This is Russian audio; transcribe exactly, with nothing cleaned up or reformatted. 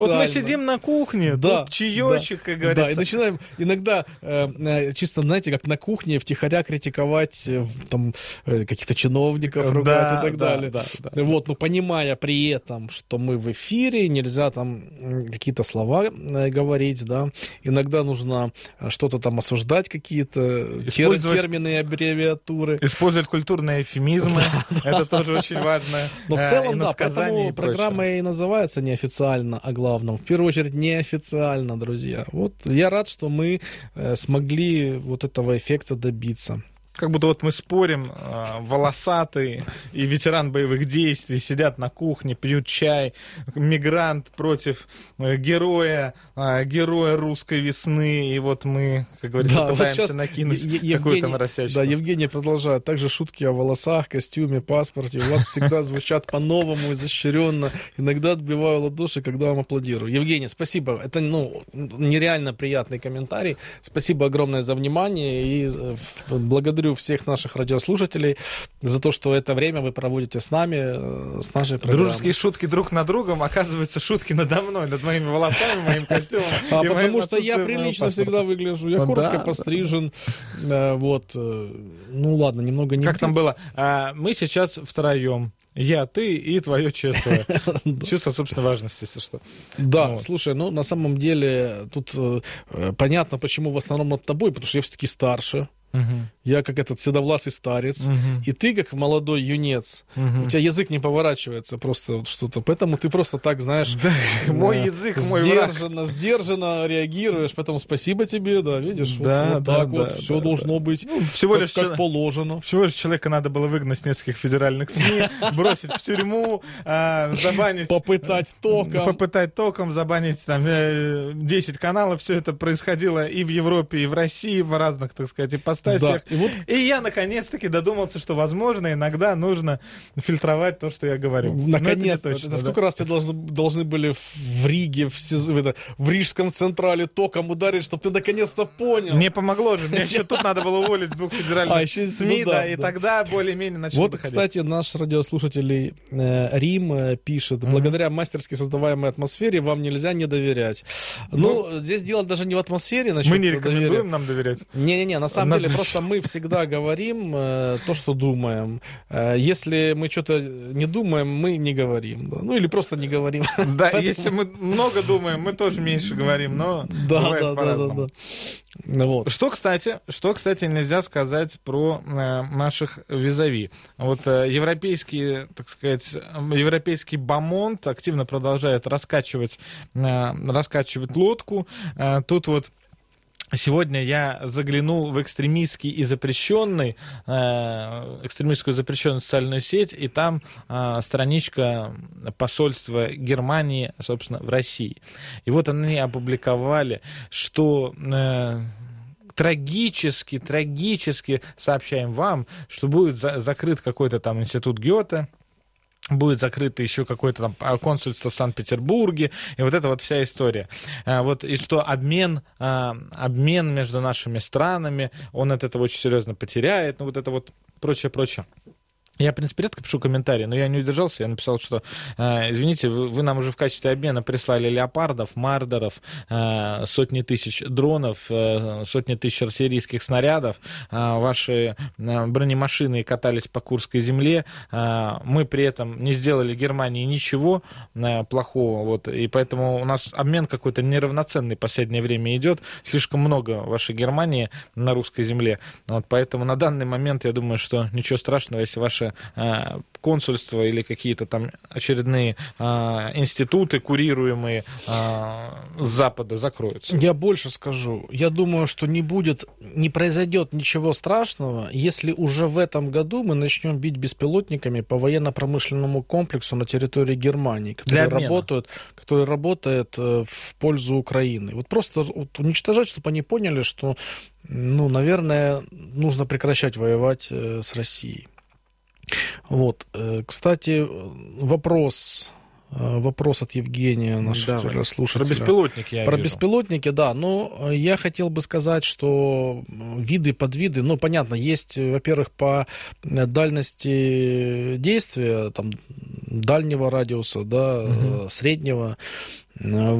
Вот мы сидим на кухне, да, тут чаечек, да, как говорится. Да, и начинаем иногда э, чисто, знаете, как на кухне втихаря критиковать э, там, э, каких-то чиновников, ругать да, и так да, далее. Да, да. Вот, но понимая при этом, что мы в эфире, нельзя там какие-то слова э, говорить, да, иногда нужно что-то там осуждать, какие-то термины и аббревиатуры. Использовать культурные эвфемизмы, да, это да, тоже очень важно. Но в целом, да, поэтому программа и называется неофициально, о главном. В первую очередь, неофициально, друзья. Вот я рад, что мы э, смогли вот этого эффекта добиться. Как будто вот мы спорим, волосатый и ветеран боевых действий сидят на кухне, пьют чай, мигрант против героя, героя русской весны, и вот мы, как говорится, да, пытаемся вот накинуть е- какую-то моросячку. Да, Евгений продолжает. Также шутки о волосах, костюме, паспорте. У вас всегда звучат по-новому, изощренно. Иногда отбиваю ладоши, когда вам аплодирую. Евгений, спасибо. Это, ну, нереально приятный комментарий. Спасибо огромное за внимание и благодарю всех наших радиослушателей за то, что это время вы проводите с нами, с нашей программой. Дружеские шутки друг над другом, оказывается, шутки надо мной, над моими волосами, моим костюмом. А потому что я прилично всегда выгляжу, я коротко пострижен, вот, ну ладно, немного не... Как там было? Мы сейчас втроем. Я, ты и твое чувство. Чувство собственной важности, если что. Да, вот. Слушай, ну, на самом деле, тут э, понятно, почему в основном над тобой, потому что я все-таки старше. Угу. Я как этот седовласый старец, угу. И ты как молодой юнец. Угу. У тебя язык не поворачивается просто вот что-то, поэтому ты просто так, знаешь... Да, э, мой язык, мой сдержанно, сдержанно реагируешь, поэтому спасибо тебе, да, видишь, да, вот, да, вот так да, вот, да, все да, должно да. быть ну, всего как, лишь как положено. Всего лишь человека надо было выгнать с нескольких федеральных СМИ, бросить в тюрьму, забанить... Попытать током. Попытать током, забанить там десять каналов, все это происходило и в Европе, и в России, в разных, так сказать, ипостасиях. И, вот... и я, наконец-таки, додумался, что, возможно, иногда нужно фильтровать то, что я говорю. Наконец-то. Это точно, сколько да? раз тебе должны, должны были в Риге, в, в, в Рижском Централе током ударить, чтобы ты наконец-то понял? Мне помогло же. Мне еще тут надо было уволить двух федеральных а, еще, СМИ, ну, да, да, и да. тогда более-менее начал Вот, доходить. Кстати, наш радиослушатель э, Рим э, пишет, mm-hmm. благодаря мастерски создаваемой атмосфере вам нельзя не доверять. Ну, ну здесь дело даже не в атмосфере. Мы не рекомендуем доверия. Нам доверять. Не-не-не, на самом деле, просто мы всегда говорим э, то, что думаем. Э, если мы что-то не думаем, мы не говорим. Да? Ну, или просто не говорим. Да, Поэтому... если мы много думаем, мы тоже меньше говорим, но да, бывает да, по-разному. Да, да, да. Вот. Что, кстати, что, кстати, нельзя сказать про э, наших визави. Вот э, европейский, так сказать, европейский бомонд активно продолжает раскачивать, э, раскачивать лодку. Э, тут вот сегодня я заглянул в экстремистский и запрещенный, э, экстремистскую запрещенную социальную сеть, и там э, страничка посольства Германии, собственно, в России. И вот они опубликовали, что... Э, трагически, трагически сообщаем вам, что будет за- закрыт какой-то там институт Гёте, будет закрыто еще какое-то там консульство в Санкт-Петербурге, и вот эта вот вся история. Вот, и что обмен, обмен между нашими странами, он от этого очень серьезно потеряет, ну вот это вот прочее-прочее. Я, в принципе, редко пишу комментарии, но я не удержался, я написал, что, э, извините, вы, вы нам уже в качестве обмена прислали леопардов, мардеров, э, сотни тысяч дронов, э, сотни тысяч артиллерийских снарядов, э, ваши э, бронемашины катались по Курской земле, э, мы при этом не сделали Германии ничего э, плохого, вот, и поэтому у нас обмен какой-то неравноценный в последнее время идет, слишком много вашей Германии на русской земле, вот, поэтому на данный момент я думаю, что ничего страшного, если ваши консульства или какие-то там очередные а, институты, курируемые а, с Запада, закроются. Я больше скажу. Я думаю, что не будет, не произойдет ничего страшного, если уже в этом году мы начнем бить беспилотниками по военно-промышленному комплексу на территории Германии, который работает, который работает в пользу Украины. Вот просто вот уничтожать, чтобы они поняли, что, ну, наверное, нужно прекращать воевать с Россией. Вот, кстати, вопрос, вопрос от Евгения, нашего слушателя. Про беспилотники я Про вижу. беспилотники, да, но я хотел бы сказать, что виды, подвиды, ну, понятно, есть, во-первых, по дальности действия, там, дальнего радиуса, да, угу. среднего.